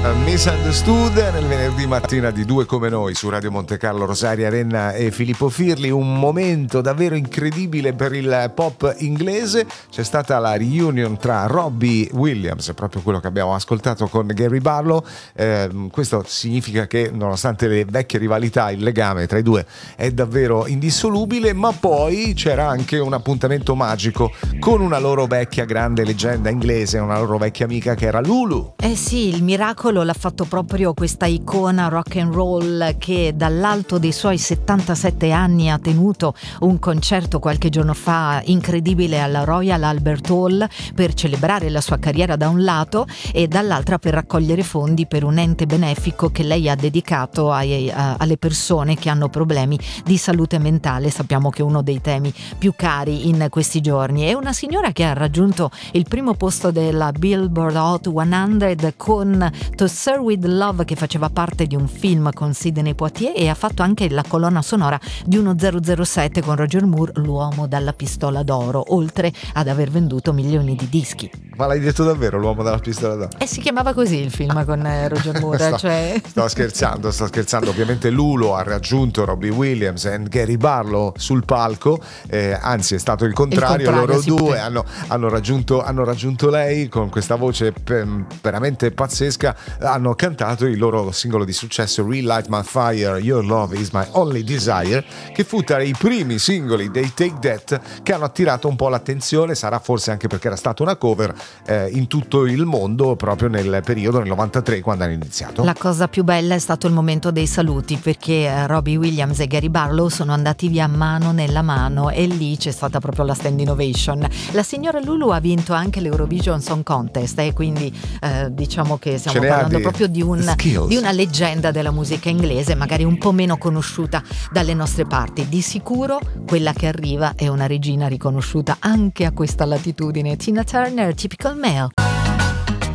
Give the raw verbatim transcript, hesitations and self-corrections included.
Misunderstood nel venerdì mattina di Due Come Noi su Radio Monte Carlo, Rosaria Renna e Filippo Firli. Un momento davvero incredibile per il pop inglese. C'è stata la reunion tra Robbie Williams, proprio quello che abbiamo ascoltato, con Gary Barlow. Eh, questo significa che nonostante le vecchie rivalità il legame tra i due è davvero indissolubile, ma poi c'era anche un appuntamento magico con una loro vecchia grande leggenda inglese, una loro vecchia amica che era Lulu. Eh sì, il miracolo l'ha fatto proprio questa icona rock and roll che dall'alto dei suoi settantasette anni ha tenuto un concerto qualche giorno fa incredibile alla Royal Albert Hall per celebrare la sua carriera da un lato e dall'altra per raccogliere fondi per un ente benefico che lei ha dedicato ai, a, alle persone che hanno problemi di salute mentale. Sappiamo che è uno dei temi più cari in questi giorni. È una signora che ha raggiunto il primo posto della Billboard Hot cento con To Sir With Love, che faceva parte di un film con Sidney Poitier, e ha fatto anche la colonna sonora di uno zero zero sette con Roger Moore, l'uomo dalla pistola d'oro, oltre ad aver venduto milioni di dischi. Ma l'hai detto davvero, l'uomo dalla pistola d'oro? E si chiamava così il film con Roger Moore. sto, cioè... sto scherzando, sto scherzando. Ovviamente Lulu ha raggiunto Robbie Williams e Gary Barlow sul palco, eh, anzi è stato il contrario, il contrario loro sì, due hanno, hanno, raggiunto, hanno raggiunto lei con questa voce per, veramente pazzesca. Hanno cantato il loro singolo di successo Relight My Fire, Your Love Is My Only Desire, che fu tra i primi singoli dei Take That che hanno attirato un po' l'attenzione. Sarà forse anche perché era stata una cover eh, in tutto il mondo proprio nel periodo, nel novantatré, quando hanno iniziato. La cosa più bella è stato il momento dei saluti, perché eh, Robbie Williams e Gary Barlow sono andati via mano nella mano e lì c'è stata proprio la standing ovation. La signora Lulu ha vinto anche l'Eurovision Song Contest e eh, quindi eh, diciamo che stiamo parlando proprio di, un, di una leggenda della musica inglese, magari un po' meno conosciuta dalle nostre parti. Di sicuro quella che arriva è una regina riconosciuta anche a questa latitudine. Tina Turner, Typical Male.